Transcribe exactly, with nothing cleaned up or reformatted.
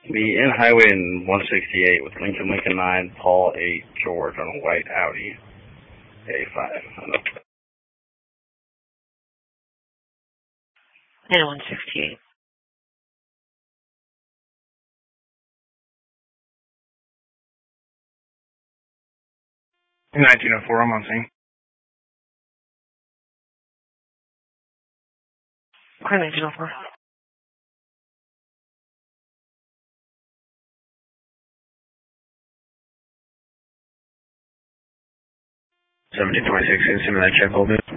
The in highway in one sixty-eight with Lincoln Lincoln nine, Paul eight, George on a white Audi A five. And one sixty-eight. nineteen oh four, I'm on scene. Clear nineteen oh four. seventeen twenty-six, instrument that check, hold it.